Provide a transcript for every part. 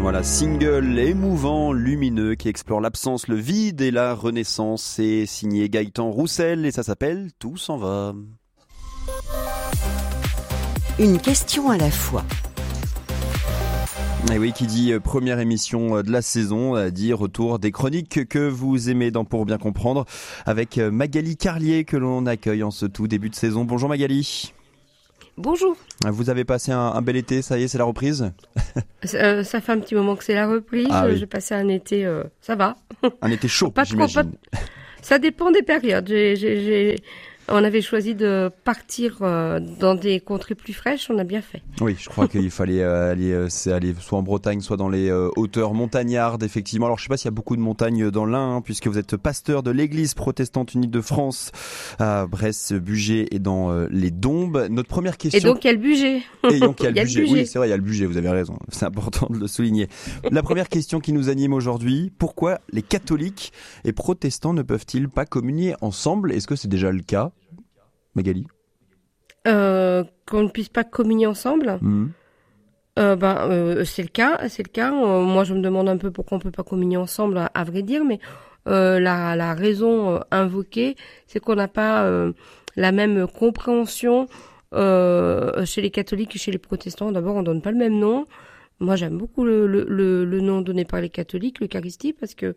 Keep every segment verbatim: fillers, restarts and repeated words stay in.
Voilà, single émouvant, lumineux, qui explore l'absence, le vide et la renaissance. C'est signé Gaëtan Roussel et ça s'appelle « Tout s'en va ». Une question à la fois. Et oui, qui dit première émission de la saison, dit retour des chroniques que vous aimez dans Pour bien comprendre, avec Magali Carlier que l'on accueille en ce tout début de saison. Bonjour Magali. Bonjour. Vous avez passé un, un bel été, ça y est, c'est la reprise ? euh, Ça fait un petit moment que c'est la reprise. Ah oui. J'ai passé un été, euh, ça va. Un été chaud, pas j'imagine. Trop, pas... Ça dépend des périodes. J'ai, j'ai, j'ai... On avait choisi de partir euh, dans des contrées plus fraîches, on a bien fait. Oui, je crois qu'il fallait euh, aller, euh, c'est aller soit en Bretagne, soit dans les euh, hauteurs montagnardes, effectivement. Alors, je ne sais pas s'il y a beaucoup de montagnes dans l'Ain, hein, puisque vous êtes pasteur de l'Église protestante unie de France à Brest, Bugey et dans euh, les Dombes. Notre première question... Et donc, il y a le budget. Et donc, il y a le, il y a budget. le budget. Oui, c'est vrai, il y a le budget, vous avez raison. C'est important de le souligner. La première question qui nous anime aujourd'hui, pourquoi les catholiques et protestants ne peuvent-ils pas communier ensemble ? Est-ce que c'est déjà le cas ? Magali euh, Qu'on ne puisse pas communier ensemble mmh. euh, ben, euh, c'est le cas, c'est le cas. Euh, moi, je me demande un peu pourquoi on peut pas communier ensemble, à, à vrai dire, mais euh, la, la raison euh, invoquée, c'est qu'on n'a pas euh, la même compréhension euh, chez les catholiques et chez les protestants. D'abord, on donne pas le même nom. Moi, j'aime beaucoup le, le, le, le nom donné par les catholiques, l'Eucharistie, parce que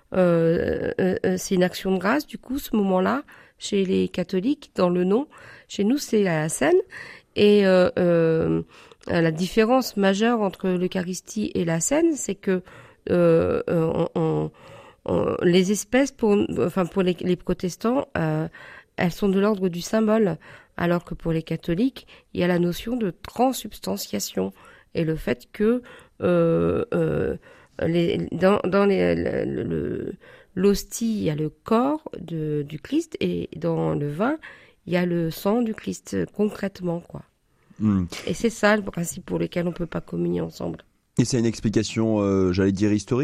euh, euh, c'est une action de grâce, du coup, ce moment-là. Chez les catholiques, dans le nom, chez nous, c'est la scène. Et euh, euh, la différence majeure entre l'Eucharistie et la scène, c'est que euh, on, on, on, les espèces, pour, enfin pour les, les protestants, euh, elles sont de l'ordre du symbole, alors que pour les catholiques, il y a la notion de transsubstantiation et le fait que euh, euh, les, dans, dans les, le, le l'hostie, il y a le corps de, du Christ et dans le vin, il y a le sang du Christ, concrètement, quoi. Mmh. Et c'est ça le principe pour lequel on ne peut pas communier ensemble. Et c'est une explication, euh, j'allais dire, historique ?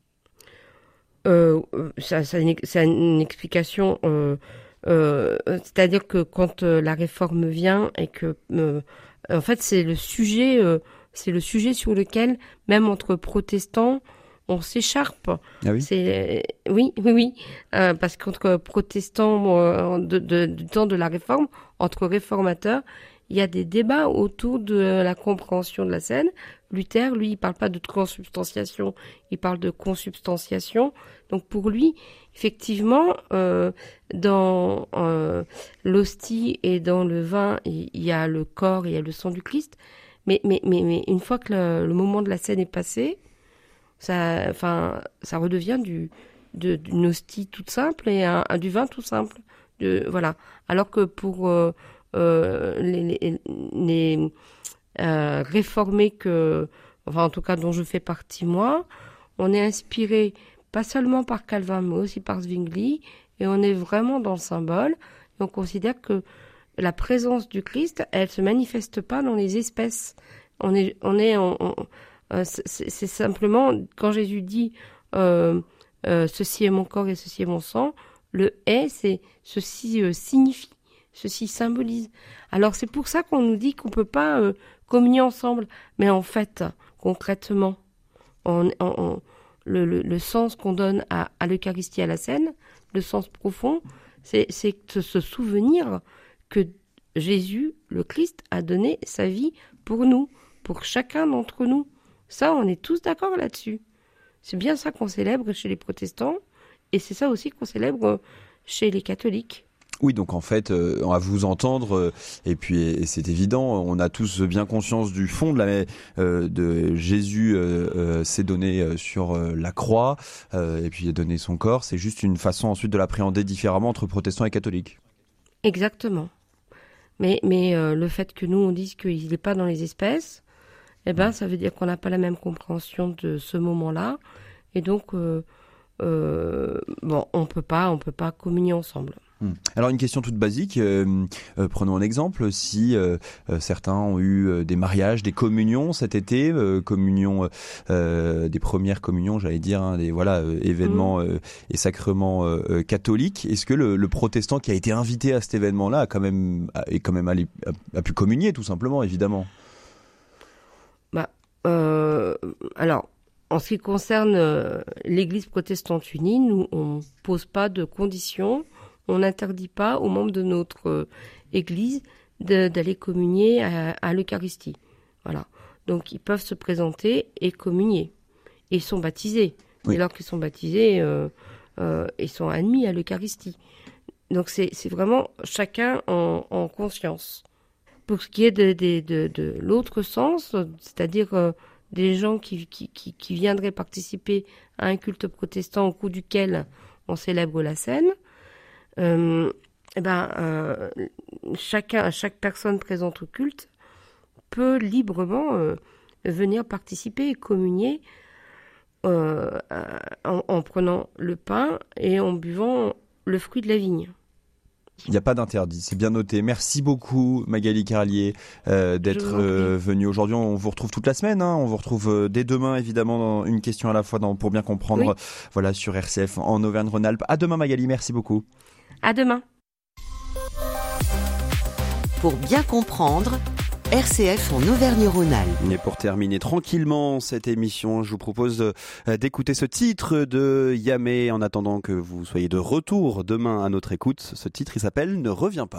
euh, ça, ça, C'est une explication... Euh, euh, c'est-à-dire que quand euh, la réforme vient et que... Euh, en fait, c'est le sujet... Euh, c'est le sujet sur lequel, même entre protestants, on s'écharpe. Ah oui. C'est oui, oui, oui, euh, parce qu'entre protestants euh, de, de, du temps de la Réforme, entre réformateurs, il y a des débats autour de la compréhension de la scène. Luther, lui, il parle pas de transubstantiation, il parle de consubstantiation. Donc pour lui, effectivement, euh, dans euh, l'hostie et dans le vin, il y a le corps et il y a le sang du Christ. Mais mais mais, mais une fois que le, le moment de la scène est passé, ça, enfin, ça redevient du, de, d'une hostie toute simple et un, un, du vin tout simple. De, voilà. Alors que pour euh, euh, les, les, les euh, réformés que, enfin en tout cas dont je fais partie moi, on est inspiré pas seulement par Calvin mais aussi par Zwingli et on est vraiment dans le symbole. Et on considère que la présence du Christ, elle se manifeste pas dans les espèces. On est, on est, on, on, Euh, c'est, c'est simplement, quand Jésus dit euh, euh, « ceci est mon corps et ceci est mon sang », le « est », c'est « ceci euh, signifie », ceci symbolise. Alors c'est pour ça qu'on nous dit qu'on ne peut pas euh, communier ensemble. Mais en fait, concrètement, on, on, on, le, le, le sens qu'on donne à, à l'Eucharistie, à la scène, le sens profond, c'est, c'est de se souvenir que Jésus, le Christ, a donné sa vie pour nous, pour chacun d'entre nous. Ça, on est tous d'accord là-dessus. C'est bien ça qu'on célèbre chez les protestants et c'est ça aussi qu'on célèbre chez les catholiques. Oui, donc en fait, euh, à vous entendre, euh, et puis et c'est évident, on a tous bien conscience du fond de, la, euh, de Jésus euh, euh, s'est donné euh, sur euh, la croix, euh, et puis il a donné son corps. C'est juste une façon ensuite de l'appréhender différemment entre protestants et catholiques. Exactement. Mais, mais euh, le fait que nous, on dise qu'il n'est pas dans les espèces, eh ben, ça veut dire qu'on n'a pas la même compréhension de ce moment-là. Et donc, euh, euh, bon, on peut pas, on peut pas communier ensemble. Alors une question toute basique, euh, euh, prenons un exemple, si euh, euh, certains ont eu euh, des mariages, des communions cet été, euh, communions, euh, des premières communions, j'allais dire, hein, des voilà euh, événements euh, et sacrements euh, catholiques, est-ce que le, le protestant qui a été invité à cet événement-là a quand même, a, est quand même allé, a, a pu communier tout simplement, évidemment? Bah, euh, alors, en ce qui concerne euh, l'Église protestante unie, nous, on pose pas de conditions, on n'interdit pas aux membres de notre euh, Église de, d'aller communier à, à l'Eucharistie. Voilà. Donc, ils peuvent se présenter et communier. Et ils sont baptisés. Oui. Dès lors qu'ils sont baptisés, euh, euh, ils sont admis à l'Eucharistie. Donc, c'est, c'est vraiment chacun en, en conscience. Pour ce qui est de, de, de, de l'autre sens, c'est-à-dire euh, des gens qui, qui, qui, qui viendraient participer à un culte protestant au cours duquel on célèbre la scène, euh, eh ben, euh, chacun, chaque personne présente au culte peut librement euh, venir participer et communier euh, en, en prenant le pain et en buvant le fruit de la vigne. Il n'y a pas d'interdit, c'est bien noté. Merci beaucoup Magali Carlier euh, d'être euh, venue aujourd'hui. On vous retrouve toute la semaine, hein. On vous retrouve euh, dès demain évidemment dans une question à la fois dans, pour bien comprendre, oui. Voilà, sur R C F en Auvergne-Rhône-Alpes. À demain Magali, merci beaucoup. À demain. Pour bien comprendre, R C F en Auvergne-Rhône-Alpes. Et pour terminer tranquillement cette émission, je vous propose d'écouter ce titre de Yamé en attendant que vous soyez de retour demain à notre écoute. Ce titre, il s'appelle « Ne reviens pas ».